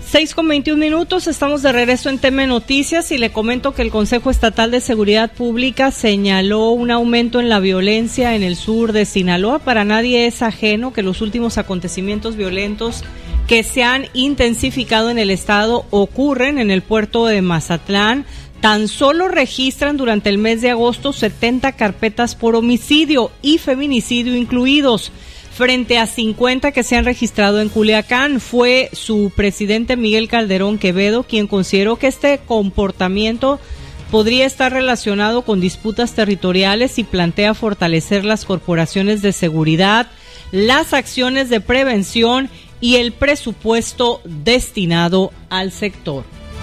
6:21, estamos de regreso en TM Noticias y le comento que el Consejo Estatal de Seguridad Pública señaló un aumento en la violencia en el sur de Sinaloa. Para nadie es ajeno que los últimos acontecimientos violentos que se han intensificado en el estado ocurren en el puerto de Mazatlán. Tan solo registran durante el mes de agosto 70 carpetas por homicidio y feminicidio incluidos, frente a 50 que se han registrado en Culiacán. Fue su presidente Miguel Calderón Quevedo quien consideró que este comportamiento podría estar relacionado con disputas territoriales y plantea fortalecer las corporaciones de seguridad, las acciones de prevención y el presupuesto destinado al sector.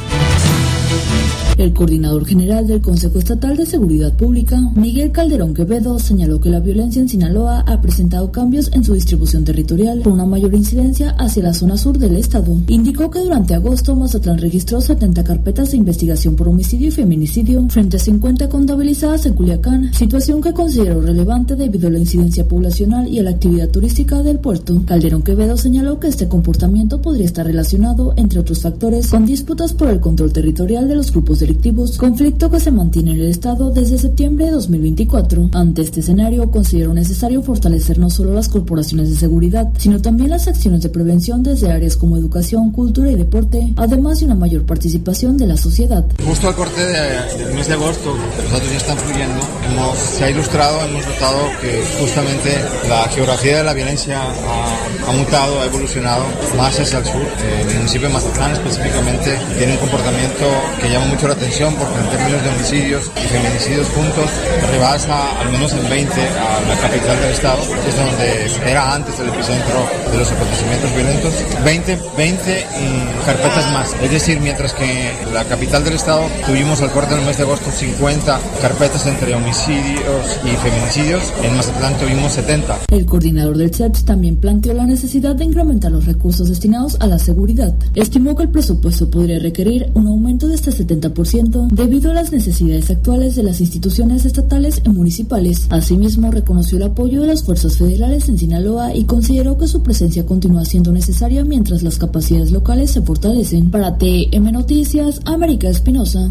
El coordinador general del Consejo Estatal de Seguridad Pública, Miguel Calderón Quevedo, señaló que la violencia en Sinaloa ha presentado cambios en su distribución territorial, con una mayor incidencia hacia la zona sur del estado. Indicó que durante agosto Mazatlán registró 70 carpetas de investigación por homicidio y feminicidio, frente a 50 contabilizadas en Culiacán, situación que consideró relevante debido a la incidencia poblacional y a la actividad turística del puerto. Calderón Quevedo señaló que este comportamiento podría estar relacionado, entre otros factores, con disputas por el control territorial de los grupos delictivos, conflicto que se mantiene en el estado desde septiembre de 2024. Ante este escenario, consideró necesario fortalecer no solo las corporaciones de seguridad, sino también las acciones de prevención desde áreas como educación, cultura y deporte, además de una mayor participación de la sociedad. Justo al corte del mes de agosto, los datos ya están fluyendo, se ha ilustrado, hemos notado que justamente la geografía de la violencia ha mutado, ha evolucionado más hacia el sur. El municipio de Mazatlán específicamente tiene un comportamiento que llama mucho la atención porque en términos de homicidios y feminicidios juntos rebasa al menos en 20 a la capital del estado, que es donde era antes el epicentro de los acontecimientos violentos. 20 carpetas más, es decir, mientras que en la capital del estado tuvimos al corte del mes de agosto 50 carpetas entre homicidios y feminicidios, en Mazatlán tuvimos 70. El coordinador del CEPS también planteó la necesidad de incrementar los recursos destinados a la seguridad. Estimó que el presupuesto podría requerir un aumento de hasta 70% debido a las necesidades actuales de las instituciones estatales y municipales. Asimismo, reconoció el apoyo de las fuerzas federales en Sinaloa y consideró que su presencia continúa siendo necesaria mientras las capacidades locales se fortalecen. Para TM Noticias, América Espinosa.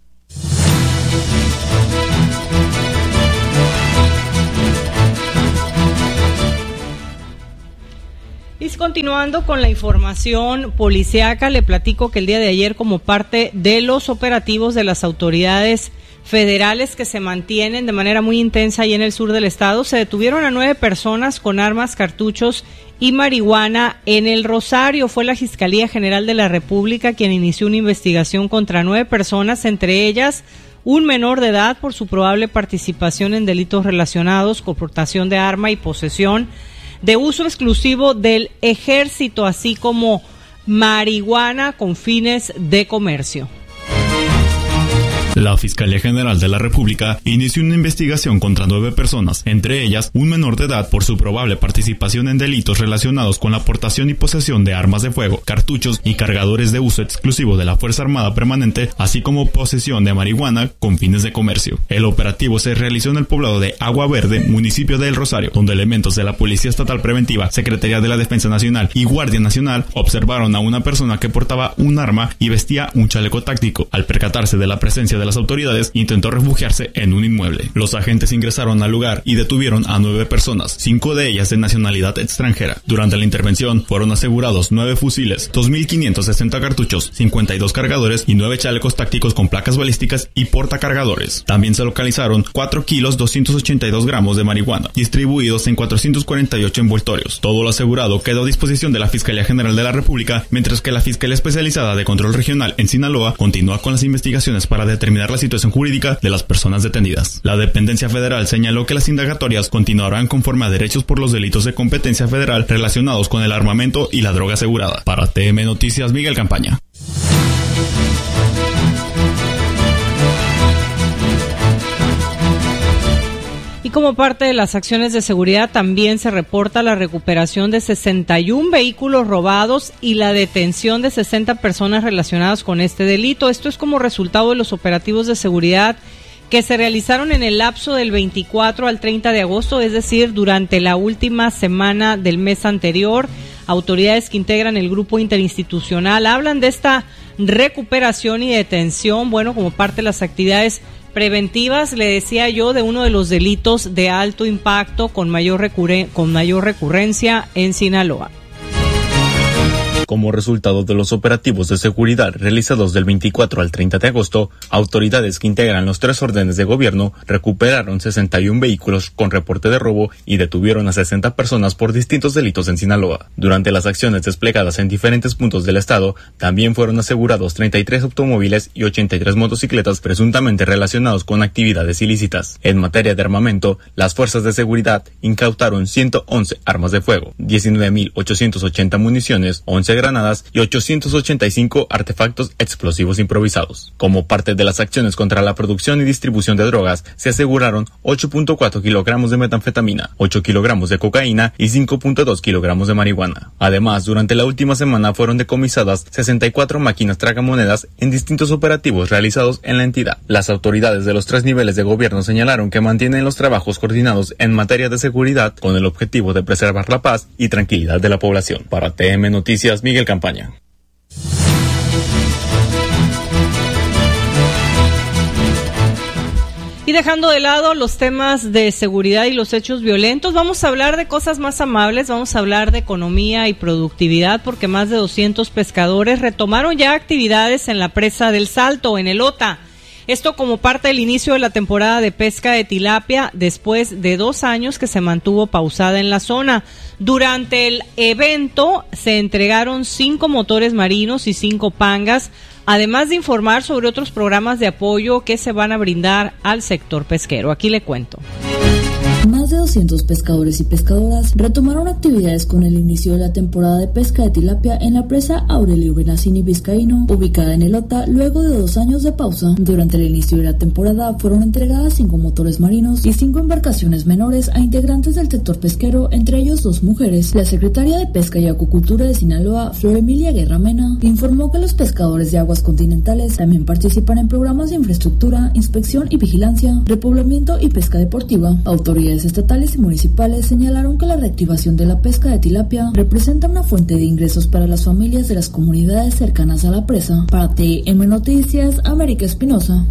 Y continuando con la información policíaca, le platico que el día de ayer, como parte de los operativos de las autoridades federales que se mantienen de manera muy intensa ahí en el sur del estado, se detuvieron a 9 personas con armas, cartuchos y marihuana en El Rosario. Fue la Fiscalía General de la República quien inició una investigación contra 9 personas, entre ellas un menor de edad, por su probable participación en delitos relacionados con portación de arma y posesión de uso exclusivo del ejército, así como marihuana con fines de comercio. La Fiscalía General de la República inició una investigación contra 9 personas, entre ellas un menor de edad, por su probable participación en delitos relacionados con la aportación y posesión de armas de fuego, cartuchos y cargadores de uso exclusivo de la Fuerza Armada Permanente, así como posesión de marihuana con fines de comercio. El operativo se realizó en el poblado de Agua Verde, municipio de El Rosario, donde elementos de la Policía Estatal Preventiva, Secretaría de la Defensa Nacional y Guardia Nacional observaron a una persona que portaba un arma y vestía un chaleco táctico. Al percatarse de la presencia de las autoridades, intentó refugiarse en un inmueble. Los agentes ingresaron al lugar y detuvieron a 9 personas, 5 de ellas de nacionalidad extranjera. Durante la intervención fueron asegurados 9 fusiles, 2.560 cartuchos, 52 cargadores y 9 chalecos tácticos con placas balísticas y portacargadores. También se localizaron 4 kilos 282 gramos de marihuana, distribuidos en 448 envoltorios. Todo lo asegurado quedó a disposición de la Fiscalía General de la República, mientras que la Fiscalía Especializada de Control Regional en Sinaloa continúa con las investigaciones para determinar la situación jurídica de las personas detenidas. La dependencia federal señaló que las indagatorias continuarán conforme a derechos por los delitos de competencia federal relacionados con el armamento y la droga asegurada. Para TM Noticias, Miguel Campaña. Y como parte de las acciones de seguridad, también se reporta la recuperación de 61 vehículos robados y la detención de 60 personas relacionadas con este delito. Esto es como resultado de los operativos de seguridad que se realizaron en el lapso del 24 al 30 de agosto, es decir, durante la última semana del mes anterior. Autoridades que integran el grupo interinstitucional hablan de esta recuperación y detención, bueno, como parte de las actividades preventivas, le decía yo, de uno de los delitos de alto impacto con mayor recurrencia en Sinaloa. Como resultado de los operativos de seguridad realizados del 24 al 30 de agosto, autoridades que integran los 3 órdenes de gobierno recuperaron 61 vehículos con reporte de robo y detuvieron a 60 personas por distintos delitos en Sinaloa. Durante las acciones desplegadas en diferentes puntos del estado, también fueron asegurados 33 automóviles y 83 motocicletas presuntamente relacionados con actividades ilícitas. En materia de armamento, las fuerzas de seguridad incautaron 111 armas de fuego, 19.880 municiones, 11 granadas y 885 artefactos explosivos improvisados. Como parte de las acciones contra la producción y distribución de drogas, se aseguraron 8.4 kilogramos de metanfetamina, 8 kilogramos de cocaína y 5.2 kilogramos de marihuana. Además, durante la última semana fueron decomisadas 64 máquinas tragamonedas en distintos operativos realizados en la entidad. Las autoridades de los 3 niveles de gobierno señalaron que mantienen los trabajos coordinados en materia de seguridad con el objetivo de preservar la paz y tranquilidad de la población. Para TM Noticias, Miguel Campaña. Y dejando de lado los temas de seguridad y los hechos violentos, vamos a hablar de cosas más amables, vamos a hablar de economía y productividad, porque más de 200 pescadores retomaron ya actividades en la presa del Salto, en el Ota. Esto como parte del inicio de la temporada de pesca de tilapia después de 2 años que se mantuvo pausada en la zona. Durante el evento se entregaron 5 motores marinos y 5 pangas, además de informar sobre otros programas de apoyo que se van a brindar al sector pesquero. Aquí le cuento. Más de 200 pescadores y pescadoras retomaron actividades con el inicio de la temporada de pesca de tilapia en la presa Aurelio Benassini Vizcaíno, ubicada en el Ota, luego de 2 años de pausa. Durante el inicio de la temporada fueron entregadas 5 motores marinos y 5 embarcaciones menores a integrantes del sector pesquero, entre ellos 2 mujeres. La secretaria de Pesca y Acuicultura de Sinaloa, Flor Emilia Guerra Mena, informó que los pescadores de aguas continentales también participan en programas de infraestructura, inspección y vigilancia, repoblamiento y pesca deportiva. Autoridades estatales y municipales señalaron que la reactivación de la pesca de tilapia representa una fuente de ingresos para las familias de las comunidades cercanas a la presa. Para TM Noticias, América Espinosa.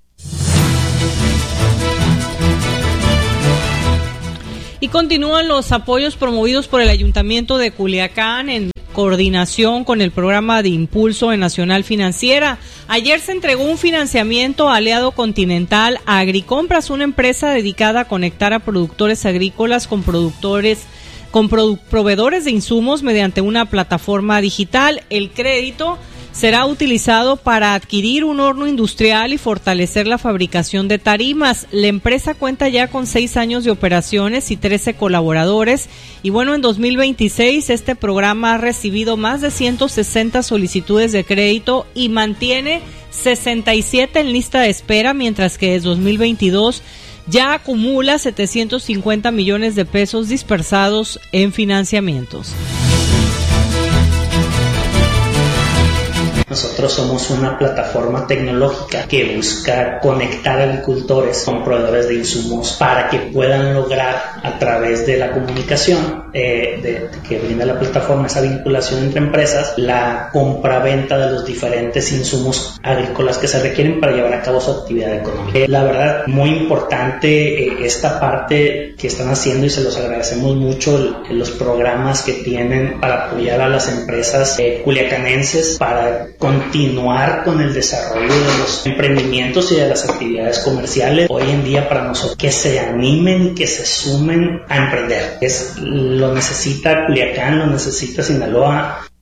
Y continúan los apoyos promovidos por el Ayuntamiento de Culiacán en coordinación con el programa de impulso en Nacional Financiera. Ayer se entregó un financiamiento a Aliado Continental a Agricompras, una empresa dedicada a conectar a productores agrícolas con proveedores de insumos mediante una plataforma digital. El crédito será utilizado para adquirir un horno industrial y fortalecer la fabricación de tarimas. La empresa cuenta ya con 6 años de operaciones y 13 colaboradores. Y bueno, en 2026 este programa ha recibido más de 160 solicitudes de crédito y mantiene 67 en lista de espera, mientras que desde 2022 ya acumula 750 millones de pesos dispersados en financiamientos. Nosotros somos una plataforma tecnológica que busca conectar agricultores con proveedores de insumos para que puedan lograr, a través de la comunicación que brinda la plataforma, esa vinculación entre empresas, la compra-venta de los diferentes insumos agrícolas que se requieren para llevar a cabo su actividad económica. La verdad, muy importante esta parte que están haciendo, y se los agradecemos mucho, los programas que tienen para apoyar a las empresas culiacanenses para continuar con el desarrollo de los emprendimientos y de las actividades comerciales. Hoy en día, para nosotros, que se animen y que se sumen a emprender. Lo necesita Culiacán, lo necesita Sinaloa.